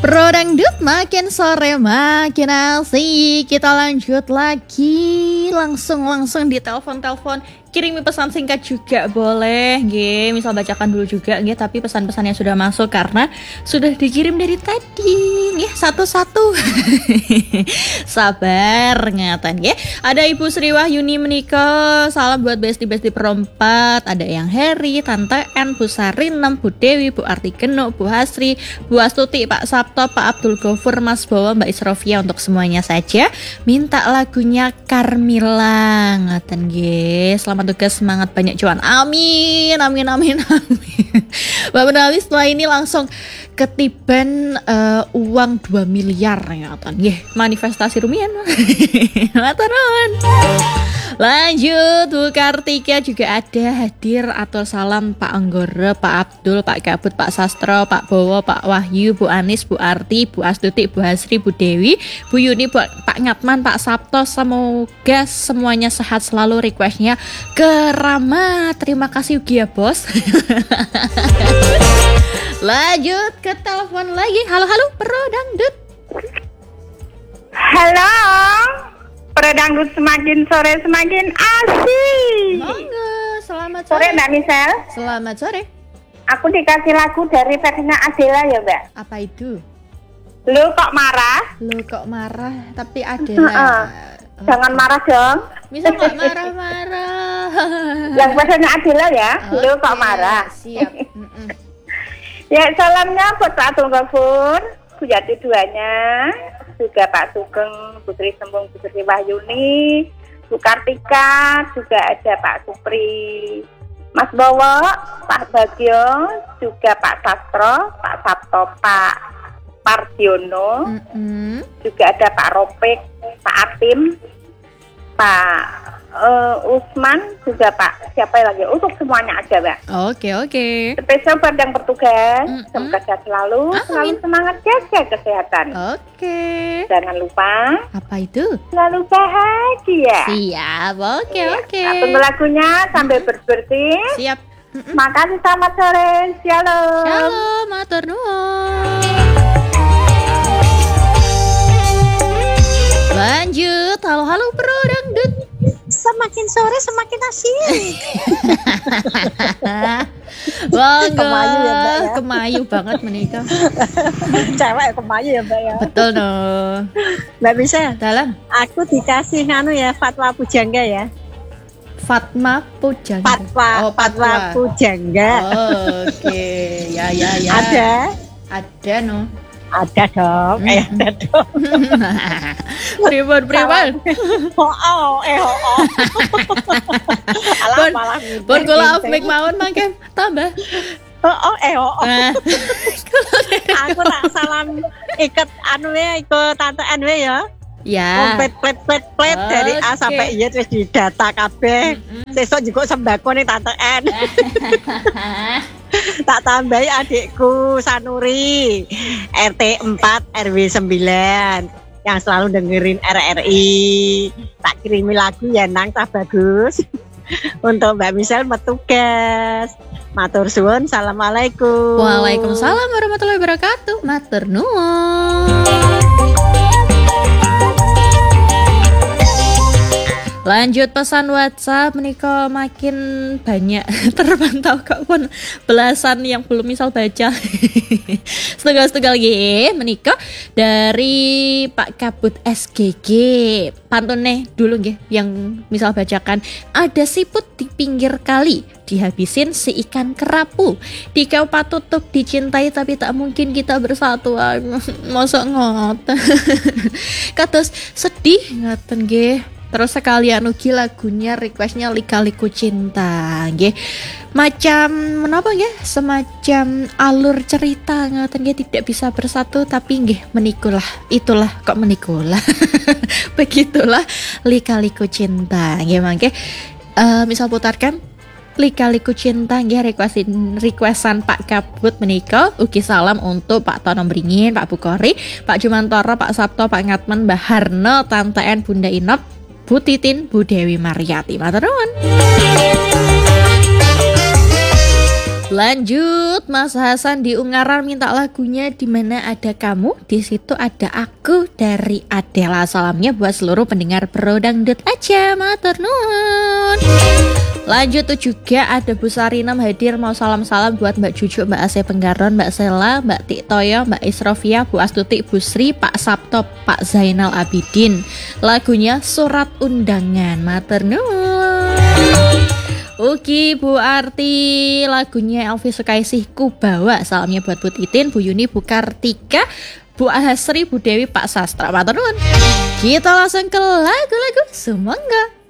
Pro Dangdut makin sore makin asik. Kita lanjut lagi. Langsung di telepon. Kirimi pesan singkat juga boleh, nggih. Misal bacakan dulu juga, nggih. Tapi pesan-pesannya sudah masuk karena sudah dikirim dari tadi, nggih. Satu-satu. Sabar ngatan, nggih. Ada Ibu Sri Wahyuni menika. Salam buat besti-besti perempat. Ada yang Heri, Tante N, Bu Sarinem, Bu Dewi, Bu Arti Genuk, Bu Hasri, Bu Astuti, Pak Sabto, Pak Abdul Ghafur, Mas Bowo, Mbak Isrofia. Untuk semuanya saja minta lagunya Carmilla ngaten, nggih. Selamat tugas, semangat banyak cuan. Amin. Mbak Menawi setelah ini langsung ketiban uang 2 miliar ya kan. Manifestasi rumian. Maturun. Lanjut, Bu Kartika juga ada hadir. Atur salam Pak Anggoro, Pak Abdul, Pak Kabut, Pak Sastro, Pak Bowo, Pak Wahyu, Bu Anis, Bu Arti, Bu Astuti, Bu Hasri, Bu Dewi, Bu Yuni, Pak Ngatman, Pak Sabto. Semoga semuanya sehat selalu. Requestnya Kerama. Terima kasih Ugi ya bos. Lanjut ke telepon lagi. Halo Pro Dangdut. Halo, Pro Dangdut semakin sore semakin asik. Monggo, selamat Sore sore Mbak Michelle. Selamat sore. Aku dikasih lagu dari versinya Adela ya Mbak. Apa itu? Lu kok marah? Lu kok marah? Tapi Adela. Jangan marah dong. Misal kok marah-marah. Yang versinya Adela ya. Lu kok marah? Siap. Ya, salamnya buat Pak Abdul Ghafur, Bu Yati duanya, juga Pak Sugeng, Putri Sembung, Putri Wahyuni, Bu Kartika, juga ada Pak Supri, Mas Bowo, Pak Bagio, juga Pak Sastro, Pak Sabto, Pak Pardiono, juga ada Pak Ropek, Pak Atim, Pak Usman, juga Pak siapa lagi, untuk semuanya aja Mbak. Oke. Spesial buat yang bertugas, semoga sehat selalu semangat jaga kesehatan. Oke. Jangan lupa Apa itu? selalu bahagia. Siap. Oke. Tunggu lagunya sambil bersih. Siap. Makasih, selamat sore. Shalom. Shalom, matur nuwun. Lanjut. Halo Pro Dangdut. Semakin sore semakin asik. Bangga. Kemayu ya Mbak ya. Kemayu banget menikah. Cewek kemayu ya Mbak ya. Betul dong. Mbak bisa. Dalam Aku dikasih fatwa pujangga ya. Fatma Pujangga. Fatwa pujangga. Oke. Ya. Ada no. Ada dong. Ada dong. Pripun. Alah malah. Pun kula off mic mawon mangke tambah. Aku tak salam ikut ikut tante NW ya. Ya. Plet dari A sampai Y terus didata kabeh. Sesuk juga sembako nih tante N. Tak tambahi adikku Sanuri RT 4 RW 9 yang selalu dengerin RRI. Tak kirimi lagu ya nang tak bagus. Untuk Mbak Michelle metugas. Matur suwun, assalamualaikum. Waalaikumsalam warahmatullahi wabarakatuh. Matur nuwun. Lanjut pesan WhatsApp menika makin banyak terpantau kok pun belasan yang belum misal baca. Setengah lagi menika dari Pak Kabut SGG. Pantune dulu nggih yang misal bacakan. Ada siput di pinggir kali dihabisin si ikan kerapu. Dikau patutuk dicintai tapi tak mungkin kita bersatu. Mosok ngoten. Kados sedih ngoten nggih. Terus sekalian ugi lagunya requestnya Lika-Liku Cinta nggih. Macam menapa nggih? Semacam alur cerita ngoten nggih, tidak bisa bersatu tapi nggih menikulah. Itulah kok menikulah. Begitulah Lika-Liku Cinta nggih mangke. Misal putarkan Lika-Liku Cinta nggih requestan Pak Kabut menika. Ugi salam untuk Pak Tono Bringin, Pak Bukori, Pak Jumantoro, Pak Sabto, Pak Ngatmen, Mbah Harno, Tante N, Bunda Inop, Bu Titin, Bu Dewi Mariati. Matur nuwun. Lanjut, Mas Hasan di Ungaran minta lagunya Di Mana Ada Kamu, di situ ada aku dari Adela. Salamnya buat seluruh pendengar Pro Dangdut aja, matur nuwun. Lanjut tuh juga ada Bu Sarinam hadir mau salam-salam buat Mbak Cucu, Mbak Ase Penggaron, Mbak Sela, Mbak Tik Toyo, Mbak Isrofia, Bu Astuti, Bu Sri, Pak Sabto, Pak Zainal Abidin. Lagunya Surat Undangan, matur nuwun. Oke Bu Arti, lagunya Elvi Sukaisih Ku Bawa. Salamnya buat Bu Titin, Bu Yuni, Bu Kartika, Bu Ahasri, Bu Dewi, Pak Sastra, matur nuwun. Kita langsung ke lagu-lagu Sumangga.